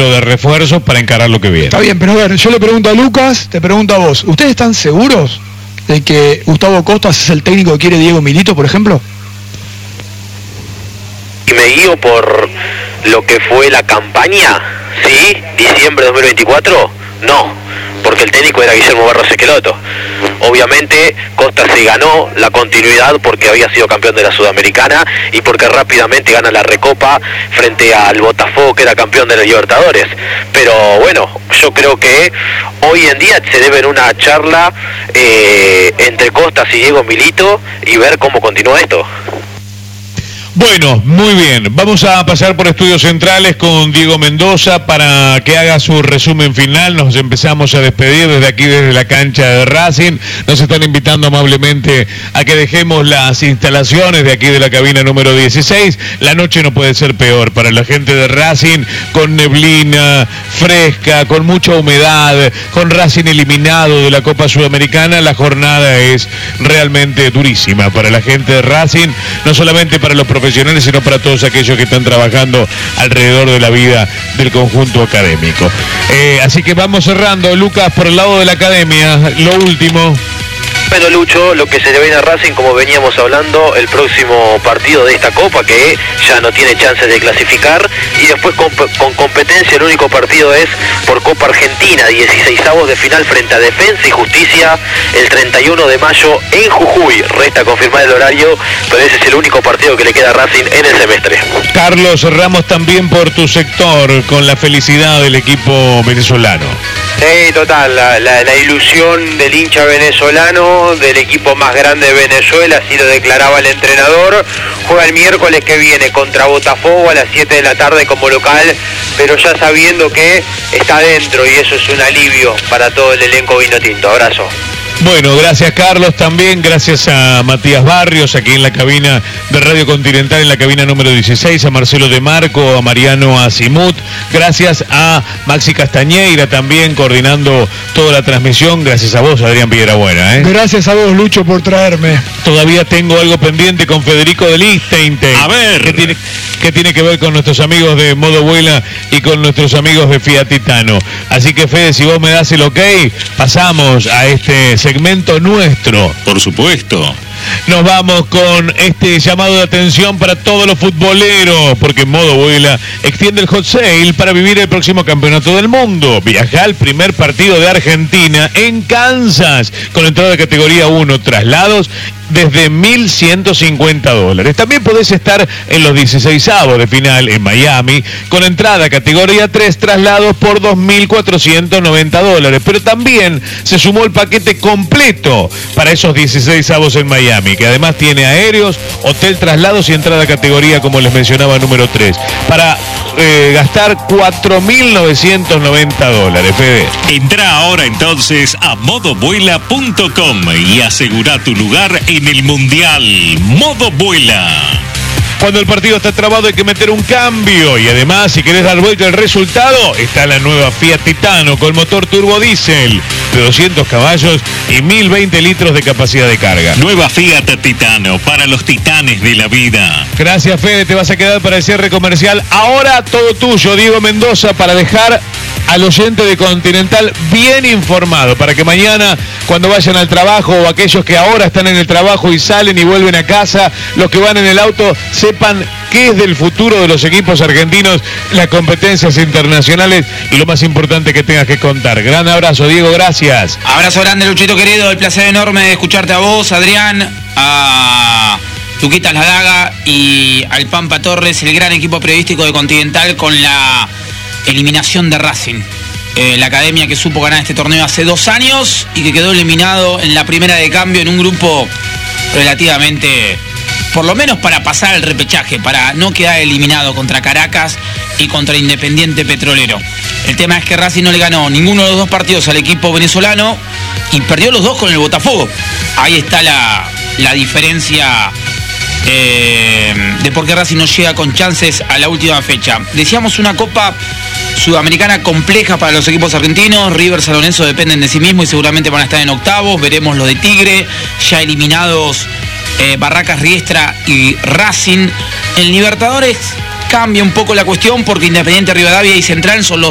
de refuerzos para encarar lo que viene. Está bien, pero a ver, yo le pregunto a Lucas, te pregunto a vos, ¿ustedes están seguros de que Gustavo Costas es el técnico que quiere Diego Milito, por ejemplo? Y me guío por lo que fue la campaña, ¿sí? Diciembre de 2024, no, porque el técnico era Guillermo Barros Esqueloto. Obviamente Costa se ganó la continuidad porque había sido campeón de la Sudamericana y porque rápidamente gana la Recopa frente al Botafogo, que era campeón de la Libertadores. Pero bueno, yo creo que hoy en día se debe una charla entre Costas y Diego Milito y ver cómo continúa esto. Bueno, muy bien. Vamos a pasar por Estudios Centrales con Diego Mendoza para que haga su resumen final. Nos empezamos a despedir desde aquí, desde la cancha de Racing. Nos están invitando amablemente a que dejemos las instalaciones de aquí de la cabina número 16. La noche no puede ser peor para la gente de Racing, con neblina fresca, con mucha humedad, con Racing eliminado de la Copa Sudamericana. La jornada es realmente durísima para la gente de Racing, no solamente para los profesionales, sino para todos aquellos que están trabajando alrededor de la vida del conjunto académico. Así que vamos cerrando, Lucas, por el lado de la academia, lo último. Bueno, Lucho, lo que se le viene a Racing, como veníamos hablando, el próximo partido de esta Copa, que ya no tiene chances de clasificar, y después con competencia el único partido es por Copa Argentina, 16avos de final frente a Defensa y Justicia, el 31 de mayo en Jujuy. Resta confirmar el horario, pero ese es el único partido que le queda a Racing en el semestre. Carlos, cerramos también por tu sector, con la felicidad del equipo venezolano. Sí, total, la ilusión del hincha venezolano, del equipo más grande de Venezuela, así lo declaraba el entrenador. Juega el miércoles que viene contra Botafogo a las 7 de la tarde como local, pero ya sabiendo que está dentro, y eso es un alivio para todo el elenco vinotinto. Abrazo. Bueno, gracias Carlos, también gracias a Matías Barrios, aquí en la cabina de Radio Continental, en la cabina número 16, a Marcelo De Marco, a Mariano Azimut, gracias a Maxi Castañeira también coordinando toda la transmisión, gracias a vos, Adrián Piedrabuena. Gracias a vos, Lucho, por traerme. Todavía tengo algo pendiente con Federico de Liechtenstein. A ver. ¿Qué tiene que ver con nuestros amigos de Modo Vuela y con nuestros amigos de Fiat Titano? Así que, Fede, si vos me das el ok, pasamos a este segmento nuestro. Por supuesto. Nos vamos con este llamado de atención para todos los futboleros, porque Modo Vuela extiende el hot sale para vivir el próximo campeonato del mundo. Viaja al primer partido de Argentina en Kansas, con entrada de categoría 1, traslados desde $1.150. También podés estar en los 16avos de final en Miami, con entrada categoría 3, traslados por $2.490. Pero también se sumó el paquete completo para esos 16avos en Miami, que además tiene aéreos, hotel, traslados y entrada categoría, como les mencionaba, número 3, para gastar $4.990, Fede. Entra ahora entonces a modovuela.com y asegura tu lugar en el Mundial. Modo Vuela. Cuando el partido está trabado hay que meter un cambio, y además si querés dar vuelta al resultado está la nueva Fiat Titano con motor turbo diésel de 200 caballos y 1020 litros de capacidad de carga. Nueva Fiat Titano para los titanes de la vida. Gracias, Fede, te vas a quedar para el cierre comercial. Ahora todo tuyo, Diego Mendoza, para dejar al oyente de Continental bien informado, para que mañana, cuando vayan al trabajo, o aquellos que ahora están en el trabajo y salen y vuelven a casa, los que van en el auto, sepan qué es del futuro de los equipos argentinos, las competencias internacionales y lo más importante que tengas que contar. Gran abrazo, Diego, gracias. Abrazo grande, Luchito querido, el placer enorme de escucharte a vos, Adrián, a Tuquitas La Daga y al Pampa Torres, el gran equipo periodístico de Continental, con la eliminación de Racing. La academia que supo ganar este torneo hace 2 años y que quedó eliminado en la primera de cambio en un grupo relativamente, por lo menos para pasar el repechaje, para no quedar eliminado contra Caracas y contra Independiente Petrolero. El tema es que Racing no le ganó ninguno de los 2 partidos al equipo venezolano y perdió los 2 con el Botafogo. Ahí está la diferencia de por qué Racing no llega con chances a la última fecha. Decíamos una Copa Sudamericana compleja para los equipos argentinos. River, San Lorenzo dependen de sí mismos y seguramente van a estar en octavos. Veremos lo de Tigre, ya eliminados Barracas, Riestra y Racing. En Libertadores cambia un poco la cuestión porque Independiente, Rivadavia y Central son los